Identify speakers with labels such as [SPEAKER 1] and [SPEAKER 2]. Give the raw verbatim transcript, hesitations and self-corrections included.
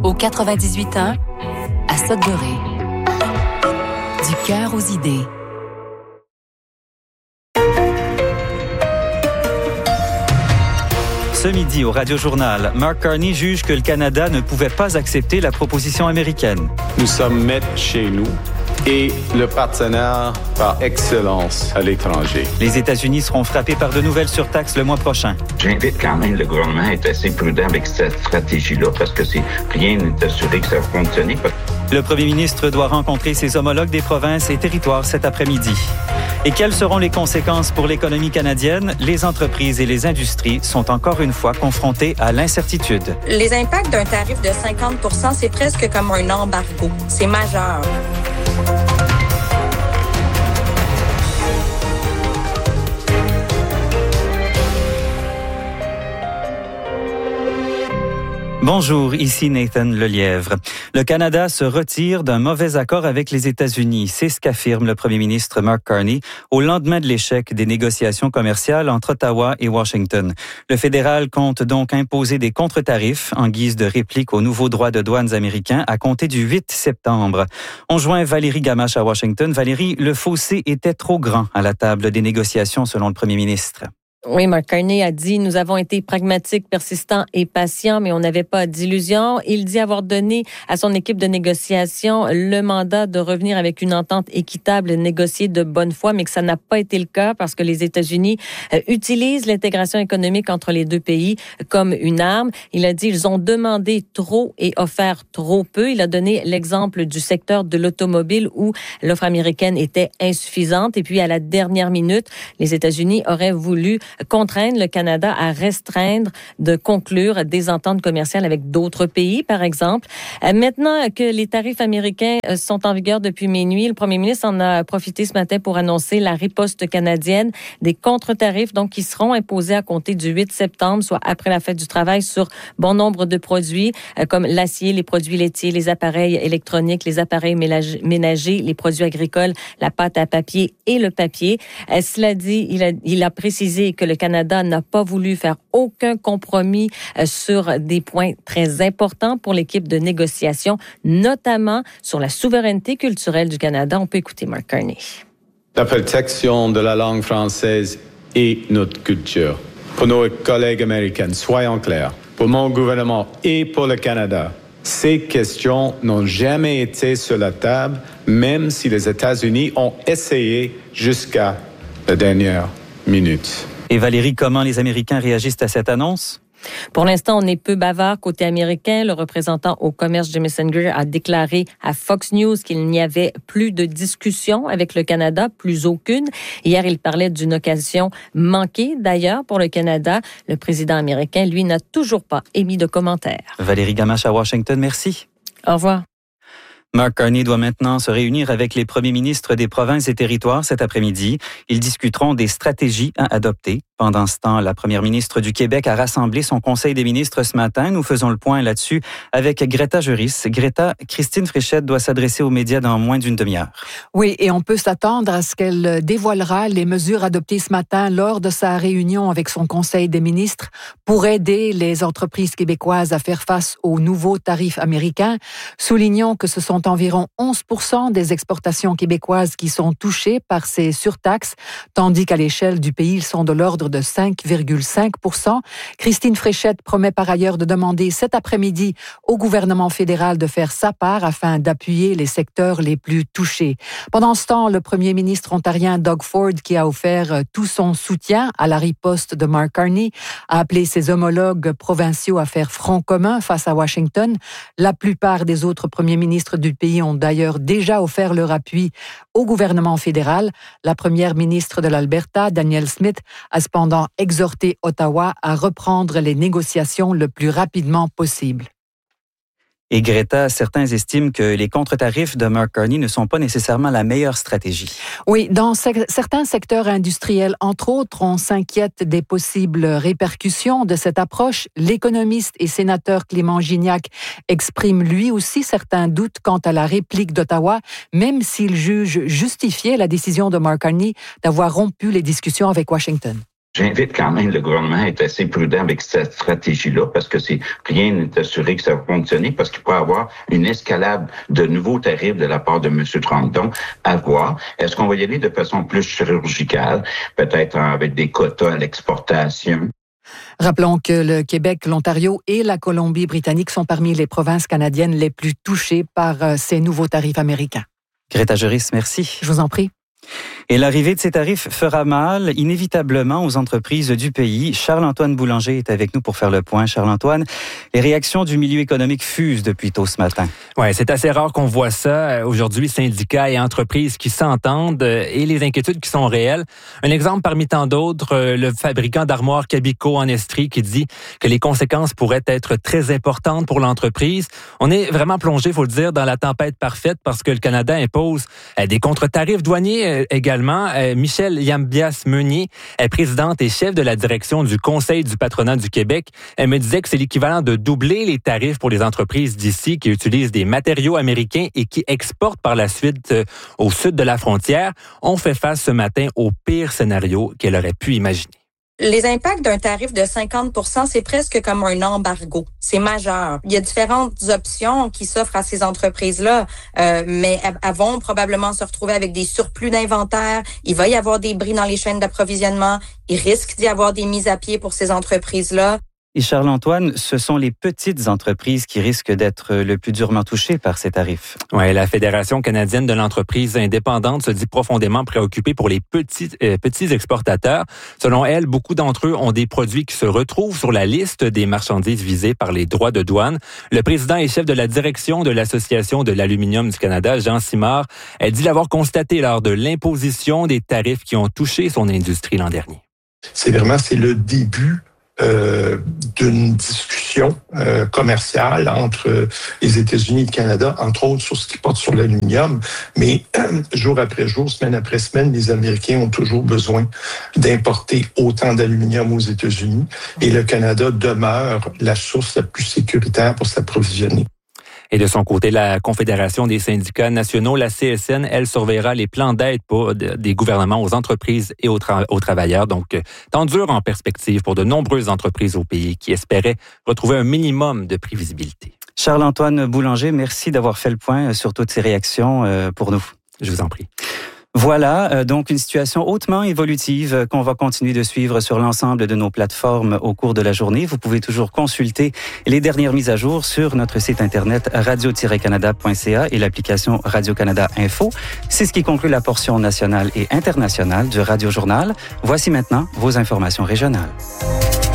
[SPEAKER 1] Au quatre-vingt-dix-huit ans, à Sudbury. Du cœur aux idées.
[SPEAKER 2] Ce midi, au Radio-Journal, Mark Carney juge que le Canada ne pouvait pas accepter la proposition américaine.
[SPEAKER 3] Nous sommes maîtres chez nous et le partenaire par excellence à l'étranger.
[SPEAKER 2] Les États-Unis seront frappés par de nouvelles surtaxes le mois prochain.
[SPEAKER 4] J'invite quand même le gouvernement à être assez prudent avec cette stratégie-là parce que c'est, rien n'est assuré que ça va fonctionner.
[SPEAKER 2] Le premier ministre doit rencontrer ses homologues des provinces et territoires cet après-midi. Et quelles seront les conséquences pour l'économie canadienne? Les entreprises et les industries sont encore une fois confrontées à l'incertitude.
[SPEAKER 5] Les impacts d'un tarif de cinquante pour cent, c'est presque comme un embargo. C'est majeur.
[SPEAKER 2] Bonjour, ici Nathan Lelièvre. Le Canada se retire d'un mauvais accord avec les États-Unis. C'est ce qu'affirme le premier ministre Mark Carney au lendemain de l'échec des négociations commerciales entre Ottawa et Washington. Le fédéral compte donc imposer des contre-tarifs en guise de réplique aux nouveaux droits de douane américains à compter du huit septembre. On joint Valérie Gamache à Washington. Valérie, le fossé était trop grand à la table des négociations selon le premier ministre.
[SPEAKER 6] Oui, Mark Carney a dit « Nous avons été pragmatiques, persistants et patients, mais on n'avait pas d'illusions. » Il dit avoir donné à son équipe de négociation le mandat de revenir avec une entente équitable négociée de bonne foi, mais que ça n'a pas été le cas parce que les États-Unis euh, utilisent l'intégration économique entre les deux pays comme une arme. Il a dit « Ils ont demandé trop et offert trop peu. » Il a donné l'exemple du secteur de l'automobile où l'offre américaine était insuffisante. Et puis, à la dernière minute, les États-Unis auraient voulu contraindre le Canada à restreindre, de conclure des ententes commerciales avec d'autres pays, par exemple. Maintenant que les tarifs américains sont en vigueur depuis minuit, le premier ministre en a profité ce matin pour annoncer la riposte canadienne, des contre-tarifs donc qui seront imposés à compter du huit septembre, soit après la fête du travail, sur bon nombre de produits comme l'acier, les produits laitiers, les appareils électroniques, les appareils ménagers, les produits agricoles, la pâte à papier et le papier. Cela dit, il a, il a précisé que le Canada n'a pas voulu faire aucun compromis sur des points très importants pour l'équipe de négociation, notamment sur la souveraineté culturelle du Canada. On peut écouter Mark Carney.
[SPEAKER 3] La protection de la langue française et notre culture. Pour nos collègues américains, soyons clairs, pour mon gouvernement et pour le Canada, ces questions n'ont jamais été sur la table, même si les États-Unis ont essayé jusqu'à la dernière minute.
[SPEAKER 2] Et Valérie, comment les Américains réagissent à cette annonce?
[SPEAKER 6] Pour l'instant, on est peu bavard côté américain. Le représentant au commerce, Jamieson Greer, a déclaré à Fox News qu'il n'y avait plus de discussion avec le Canada, plus aucune. Hier, il parlait d'une occasion manquée, d'ailleurs, pour le Canada. Le président américain, lui, n'a toujours pas émis de commentaires.
[SPEAKER 2] Valérie Gamache à Washington, merci.
[SPEAKER 6] Au revoir.
[SPEAKER 2] Mark Carney doit maintenant se réunir avec les premiers ministres des provinces et territoires cet après-midi. Ils discuteront des stratégies à adopter. Pendant ce temps, la première ministre du Québec a rassemblé son conseil des ministres ce matin. Nous faisons le point là-dessus avec Greta Juris. Greta, Christine Fréchette doit s'adresser aux médias dans moins d'une demi-heure.
[SPEAKER 7] Oui, et on peut s'attendre à ce qu'elle dévoilera les mesures adoptées ce matin lors de sa réunion avec son conseil des ministres pour aider les entreprises québécoises à faire face aux nouveaux tarifs américains. Soulignons que ce sont environ onze pour cent des exportations québécoises qui sont touchées par ces surtaxes, tandis qu'à l'échelle du pays, ils sont de l'ordre de cinq virgule cinq pour cent. Christine Fréchette promet par ailleurs de demander cet après-midi au gouvernement fédéral de faire sa part afin d'appuyer les secteurs les plus touchés. Pendant ce temps, le premier ministre ontarien Doug Ford, qui a offert tout son soutien à la riposte de Mark Carney, a appelé ses homologues provinciaux à faire front commun face à Washington. La plupart des autres premiers ministres du pays ont d'ailleurs déjà offert leur appui au gouvernement fédéral. La première ministre de l'Alberta, Danielle Smith, a cependant exhorté Ottawa à reprendre les négociations le plus rapidement possible.
[SPEAKER 2] Et Greta, certains estiment que les contre-tarifs de Mark Carney ne sont pas nécessairement la meilleure stratégie.
[SPEAKER 7] Oui, dans ce- certains secteurs industriels, entre autres, on s'inquiète des possibles répercussions de cette approche. L'économiste et sénateur Clément Gignac exprime lui aussi certains doutes quant à la réplique d'Ottawa, même s'il juge justifiée la décision de Mark Carney d'avoir rompu les discussions avec Washington.
[SPEAKER 4] J'invite quand même le gouvernement à être assez prudent avec cette stratégie-là parce que c'est rien n'est assuré que ça va fonctionner parce qu'il peut y avoir une escalade de nouveaux tarifs de la part de M. Trump. Donc, à voir. Est-ce qu'on va y aller de façon plus chirurgicale, peut-être avec des quotas à l'exportation?
[SPEAKER 7] Rappelons que le Québec, l'Ontario et la Colombie-Britannique sont parmi les provinces canadiennes les plus touchées par ces nouveaux tarifs américains.
[SPEAKER 2] Greta Joris, merci.
[SPEAKER 7] Je vous en prie.
[SPEAKER 2] Et l'arrivée de ces tarifs fera mal, inévitablement, aux entreprises du pays. Charles-Antoine Boulanger est avec nous pour faire le point. Charles-Antoine, les réactions du milieu économique fusent depuis tôt ce matin.
[SPEAKER 8] Oui, c'est assez rare qu'on voit ça. Aujourd'hui, syndicats et entreprises qui s'entendent et les inquiétudes qui sont réelles. Un exemple parmi tant d'autres, le fabricant d'armoires Cabico en Estrie qui dit que les conséquences pourraient être très importantes pour l'entreprise. On est vraiment plongé, il faut le dire, dans la tempête parfaite parce que le Canada impose des contre-tarifs douaniers également. Michèle Yambias-Meunier est présidente et chef de la direction du Conseil du patronat du Québec. Elle me disait que c'est l'équivalent de doubler les tarifs pour les entreprises d'ici qui utilisent des matériaux américains et qui exportent par la suite au sud de la frontière. On fait face ce matin au pire scénario qu'elle aurait pu imaginer.
[SPEAKER 5] Les impacts d'un tarif de cinquante pour cent, c'est presque comme un embargo. C'est majeur. Il y a différentes options qui s'offrent à ces entreprises-là, euh, mais elles vont probablement se retrouver avec des surplus d'inventaire. Il va y avoir des bris dans les chaînes d'approvisionnement. Il risque d'y avoir des mises à pied pour ces entreprises-là.
[SPEAKER 2] Et Charles-Antoine, ce sont les petites entreprises qui risquent d'être le plus durement touchées par ces tarifs.
[SPEAKER 8] Oui, la Fédération canadienne de l'entreprise indépendante se dit profondément préoccupée pour les petits, euh, petits exportateurs. Selon elle, beaucoup d'entre eux ont des produits qui se retrouvent sur la liste des marchandises visées par les droits de douane. Le président et chef de la direction de l'Association de l'aluminium du Canada, Jean Simard, a dit l'avoir constaté lors de l'imposition des tarifs qui ont touché son industrie l'an dernier.
[SPEAKER 9] C'est vraiment, c'est le début Euh, d'une discussion euh, commerciale entre les États-Unis et le Canada, entre autres sur ce qui porte sur l'aluminium. Mais euh, jour après jour, semaine après semaine, les Américains ont toujours besoin d'importer autant d'aluminium aux États-Unis et le Canada demeure la source la plus sécuritaire pour s'approvisionner.
[SPEAKER 8] Et de son côté, la Confédération des syndicats nationaux, la C S N, elle surveillera les plans d'aide pour des gouvernements aux entreprises et aux, tra- aux travailleurs. Donc, temps dur en perspective pour de nombreuses entreprises au pays qui espéraient retrouver un minimum de prévisibilité.
[SPEAKER 2] Charles-Antoine Boulanger, merci d'avoir fait le point sur toutes ces réactions pour nous.
[SPEAKER 8] Je vous en prie.
[SPEAKER 2] Voilà, donc une situation hautement évolutive qu'on va continuer de suivre sur l'ensemble de nos plateformes au cours de la journée. Vous pouvez toujours consulter les dernières mises à jour sur notre site internet radio tiret canada point c a et l'application Radio-Canada Info. C'est ce qui conclut la portion nationale et internationale du Radio Journal. Voici maintenant vos informations régionales.